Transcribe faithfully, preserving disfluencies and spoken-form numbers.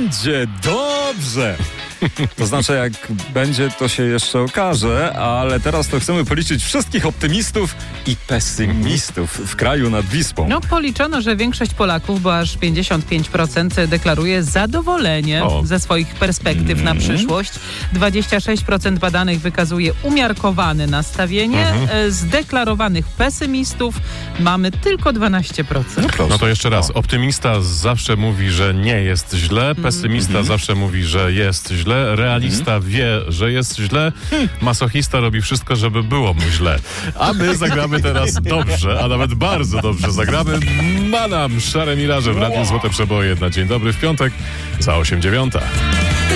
będzie dobrze. To znaczy, jak będzie, to się jeszcze okaże, ale teraz to chcemy policzyć wszystkich optymistów i pesymistów w kraju nad Wisłą. No, policzono, że większość Polaków, bo aż pięćdziesiąt pięć procent deklaruje zadowolenie O. ze swoich perspektyw na przyszłość. dwadzieścia sześć procent badanych wykazuje umiarkowane nastawienie. Z deklarowanych pesymistów mamy tylko dwanaście procent. No to jeszcze raz. Optymista zawsze mówi, że nie jest źle. Pesymista zawsze mówi, że jest źle. Realista wie, że jest źle. Masochista robi wszystko, żeby było mu źle. A my zagramy teraz dobrze, a nawet bardzo dobrze zagramy Manam, Szare Miraże w Radiu Złote Przeboje na dzień dobry w piątek za osiem dziewiąta.